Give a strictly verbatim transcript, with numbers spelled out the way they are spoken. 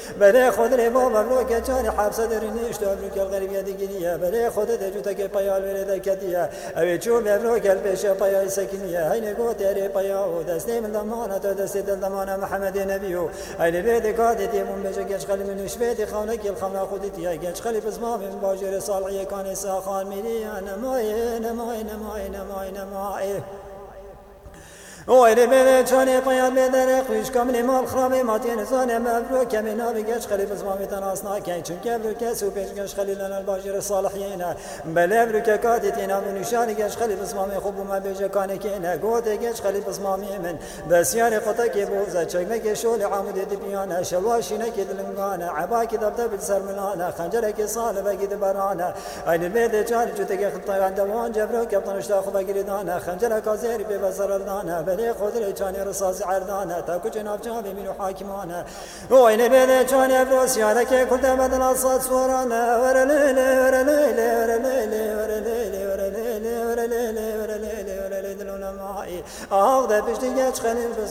بله خود ری بابا بروک چانی حبس درینش تو بروک الغریب یادگیریه بله خود دجوتا که پیال ورده کدیه اوی چوب بروک البش پیال سکنیه هین گوت ری پیاو دست من دمانه تو دست دل دمانه محمد نبیو هین بید کادی تیمون بجا گچ خلی منش بید خانه کل خانه خودتیه گچ خلی بس ما من باجر صالحی کان ساخان میری نمای نمای نمای نمای نمای ويري بيدي تشوني بيان بيدي خويش كامل مال خرابي ماتين زاني مبروك كمينا بيجاش خلي بزمامي تناصنا كاين چون كبروك سو بيش گاش خلي لنا الباجر الصالحين بل بروك كاتينا من نشاني گاش خلي بزمامي خوب ما بيجا كان كينا قوتي گاش خلي بزمامي من بس يعني قطك بوزا چمك شول عمود دبيانا شواشي نكد لنغانا عباك دبدب السرملانا خنجرك صال بقيد برانا اين البيدي جاني جوتك خطا عند وان جبروك بطنش تاخو بقيدانا خنجرك زير ببزر الدانا خودري چاني رصاص عردانه تا كو جناب جابي منو حاكمانه وين بيد چاني فروس يارك كنت بدل الصاد صورانه ورليلي ورليلي ورليلي ورليلي ورليلي ورليلي ورليلي ورليلي ورليلي معي اخذ بشتي خليل